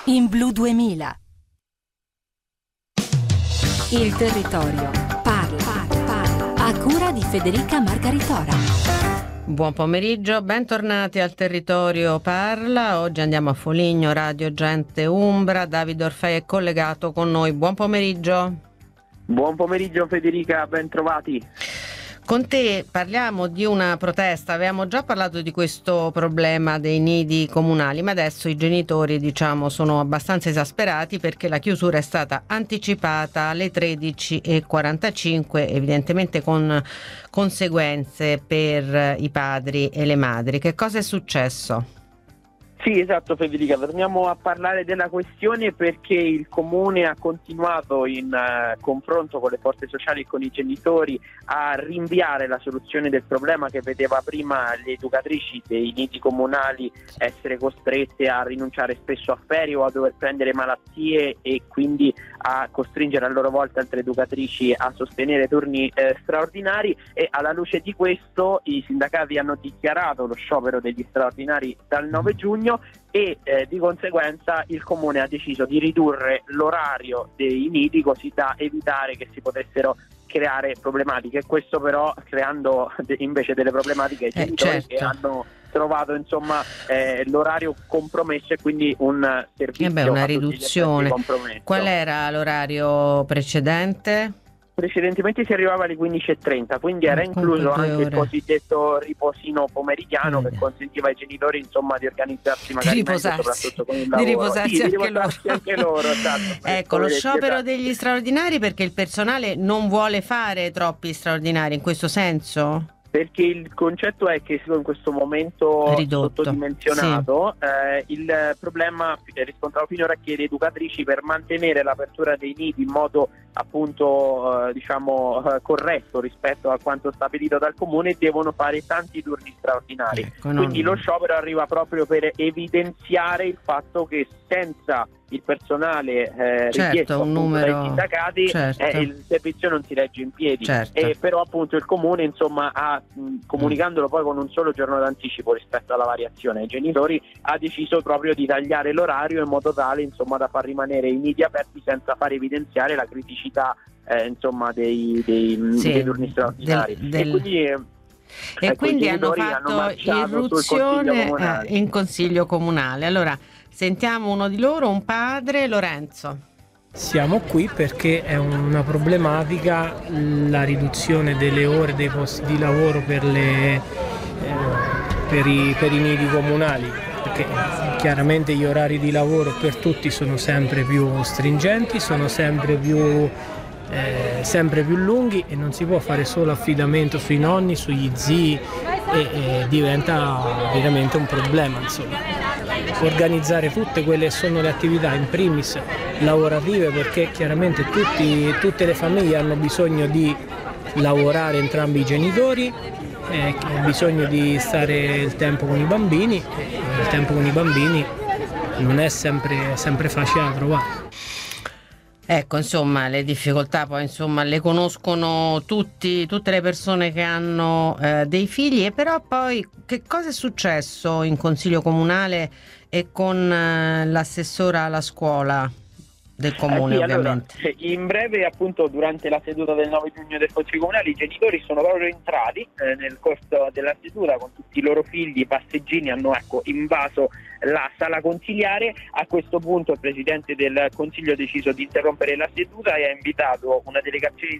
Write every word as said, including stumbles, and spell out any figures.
in Blu duemila. Il territorio parla, parla, parla. A cura di Federica Margaritora. Buon pomeriggio, bentornati al Territorio Parla. Oggi andiamo a Foligno, Radio Gente Umbra. Davide Orfei è collegato con noi. Buon pomeriggio. Buon pomeriggio Federica, ben trovati. Con te parliamo di una protesta. Avevamo già parlato di questo problema dei nidi comunali, ma adesso i genitori, diciamo, sono abbastanza esasperati perché la chiusura è stata anticipata alle tredici e quarantacinque, evidentemente con conseguenze per i padri e le madri. Che cosa è successo? Sì, esatto Federica, torniamo a parlare della questione perché il Comune ha continuato in uh, confronto con le forze sociali e con i genitori a rinviare la soluzione del problema che vedeva prima le educatrici dei nidi comunali essere costrette a rinunciare spesso a ferie o a dover prendere malattie e quindi a costringere a loro volta altre educatrici a sostenere turni eh, straordinari, e alla luce di questo i sindacati hanno dichiarato lo sciopero degli straordinari dal nove giugno e eh, di conseguenza il Comune ha deciso di ridurre l'orario dei nidi così da evitare che si potessero creare problematiche, questo però creando de- invece delle problematiche ai eh, genitori certo. che hanno trovato insomma eh, l'orario compromesso e quindi un servizio eh beh, una a tutti gli riduzione. effetti compromesso. Qual era l'orario precedente? Precedentemente si arrivava alle quindici e trenta, quindi era incluso anche il cosiddetto riposino pomeridiano eh, che consentiva ai genitori insomma di organizzarsi magari di meglio, riposarsi, soprattutto con il di lavoro. riposarsi, sì, anche, di riposarsi loro. anche loro. Esatto, Ecco, lo sciopero degli straordinari perché il personale non vuole fare troppi straordinari, in questo senso? Perché il concetto è che in questo momento ridotto, sottodimensionato sì. eh, il problema riscontrato finora è che le educatrici, per mantenere l'apertura dei nidi in modo appunto eh, diciamo eh, corretto rispetto a quanto stabilito dal Comune, devono fare tanti turni straordinari. Ecco, non... Quindi lo sciopero arriva proprio per evidenziare il fatto che senza il personale eh, certo, richiesto un numero... dai sindacati certo. eh, il servizio non si regge in piedi, certo. e però appunto il Comune insomma ha, mh, comunicandolo poi con un solo giorno d'anticipo rispetto alla variazione ai genitori, ha deciso proprio di tagliare l'orario in modo tale insomma da far rimanere i nidi aperti senza far evidenziare la criticità eh, insomma dei, dei, sì, dei turni straordinari del, del... e quindi eh, E ecco, quindi hanno fatto hanno irruzione eh, in consiglio comunale. Allora, sentiamo uno di loro, un padre, Lorenzo. Siamo qui perché è una problematica la riduzione delle ore dei posti di lavoro per, le, eh, per, i, per i nidi comunali, perché chiaramente gli orari di lavoro per tutti sono sempre più stringenti, sono sempre più... Eh, sempre più lunghi e non si può fare solo affidamento sui nonni, sugli zii e, e diventa veramente un problema, insomma. Organizzare tutte quelle che sono le attività in primis lavorative, perché chiaramente tutti, tutte le famiglie hanno bisogno di lavorare, entrambi i genitori, eh, hanno bisogno di stare il tempo con i bambini e il tempo con i bambini non è sempre, sempre facile da trovare. Ecco, insomma, le difficoltà poi insomma le conoscono tutti, tutte le persone che hanno eh, dei figli, e però poi che cosa è successo in Consiglio Comunale e con eh, l'assessora alla scuola del Comune, eh sì, ovviamente? Allora, in breve, appunto, durante la seduta del nove giugno del Consiglio Comunale i genitori sono proprio entrati eh, nel corso della seduta con tutti i loro figli, i passeggini, hanno ecco invaso la sala consiliare. A questo punto il Presidente del Consiglio ha deciso di interrompere la seduta e ha invitato una delegazione di